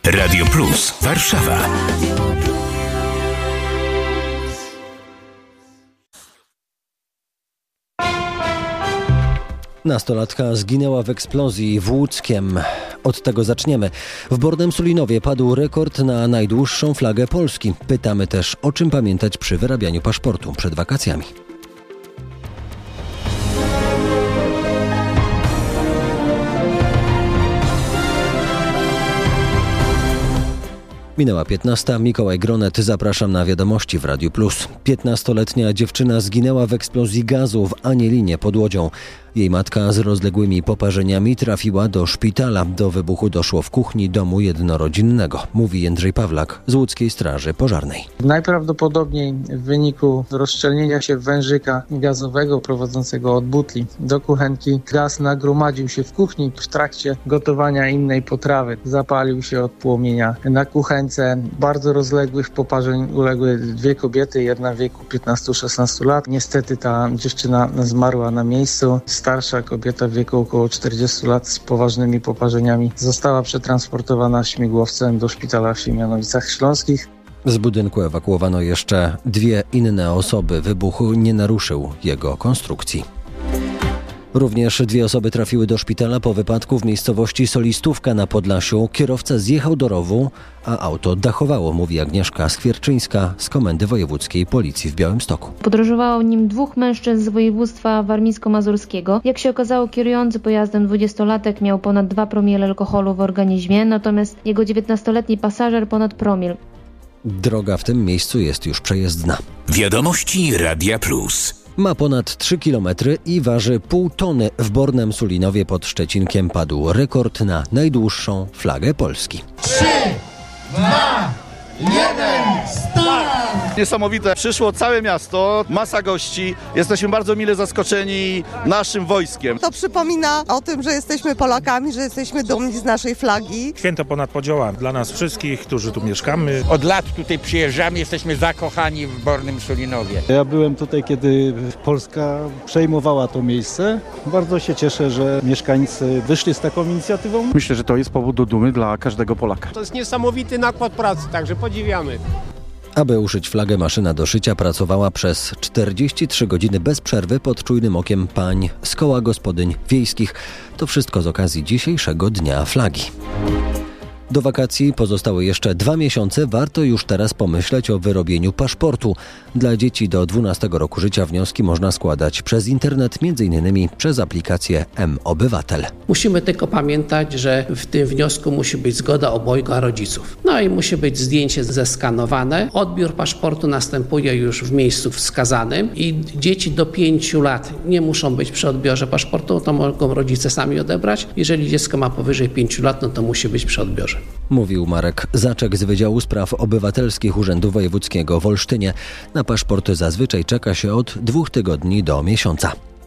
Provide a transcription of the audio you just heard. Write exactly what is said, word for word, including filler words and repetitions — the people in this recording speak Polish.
Radio Plus Warszawa. Nastolatka zginęła w eksplozji w Łódzkiem. Od tego zaczniemy. W Bornem Sulinowie padł rekord na najdłuższą flagę Polski. Pytamy też, o czym pamiętać przy wyrabianiu paszportu przed wakacjami. Minęła piętnasta. Mikołaj Gronet, zapraszam na wiadomości w Radiu Plus. piętnastoletnia dziewczyna zginęła w eksplozji gazu w Anielinie pod Łodzią. Jej matka z rozległymi poparzeniami trafiła do szpitala. Do wybuchu doszło w kuchni domu jednorodzinnego, mówi Jędrzej Pawlak z Łódzkiej Straży Pożarnej. Najprawdopodobniej w wyniku rozszczelnienia się wężyka gazowego prowadzącego od butli do kuchenki gaz nagromadził się w kuchni w trakcie gotowania innej potrawy. Zapalił się od płomienia na kuchence. Bardzo rozległych poparzeń uległy dwie kobiety, jedna w wieku piętnastu szesnastu lat. Niestety ta dziewczyna zmarła na miejscu. Starsza kobieta w wieku około czterdziestu lat z poważnymi poparzeniami została przetransportowana śmigłowcem do szpitala w Siemianowicach Śląskich. Z budynku ewakuowano jeszcze dwie inne osoby. Wybuch nie naruszył jego konstrukcji. Również dwie osoby trafiły do szpitala po wypadku w miejscowości Solistówka na Podlasiu. Kierowca zjechał do rowu, a auto dachowało, mówi Agnieszka Skwierczyńska z Komendy Wojewódzkiej Policji w Białymstoku. Podróżowało nim dwóch mężczyzn z województwa warmińsko-mazurskiego. Jak się okazało, kierujący pojazdem dwudziestolatek miał ponad dwa promile alkoholu w organizmie, natomiast jego dziewiętnastoletni pasażer ponad promil. Droga w tym miejscu jest już przejezdna. Wiadomości Radia Plus. Ma ponad trzy kilometry i waży pół tony. W Bornem Sulinowie pod Szczecinkiem padł rekord na najdłuższą flagę Polski. trzy, dwa, jeden, start! Niesamowite. Przyszło całe miasto, masa gości. Jesteśmy bardzo mile zaskoczeni naszym wojskiem. To przypomina o tym, że jesteśmy Polakami, że jesteśmy dumni z naszej flagi. Święto ponad podziałami dla nas wszystkich, którzy tu mieszkamy. Od lat tutaj przyjeżdżamy, jesteśmy zakochani w Bornym Sulinowie. Ja byłem tutaj, kiedy Polska przejmowała to miejsce. Bardzo się cieszę, że mieszkańcy wyszli z taką inicjatywą. Myślę, że to jest powód do dumy dla każdego Polaka. To jest niesamowity nakład pracy, także podziwiamy. Aby uszyć flagę, maszyna do szycia pracowała przez czterdzieści trzy godziny bez przerwy pod czujnym okiem pań z koła gospodyń wiejskich. To wszystko z okazji dzisiejszego Dnia Flagi. Do wakacji pozostały jeszcze dwa miesiące. Warto już teraz pomyśleć o wyrobieniu paszportu. Dla dzieci do dwunastego roku życia wnioski można składać przez internet, między innymi przez aplikację M-Obywatel. Musimy tylko pamiętać, że w tym wniosku musi być zgoda obojga rodziców. No i musi być zdjęcie zeskanowane. Odbiór paszportu następuje już w miejscu wskazanym i dzieci do pięciu lat nie muszą być przy odbiorze paszportu, to mogą rodzice sami odebrać. Jeżeli dziecko ma powyżej pięciu lat, no to musi być przy odbiorze. Mówił Marek Zaczek z Wydziału Spraw Obywatelskich Urzędu Wojewódzkiego w Olsztynie. Na paszporty zazwyczaj czeka się od dwóch tygodni do miesiąca.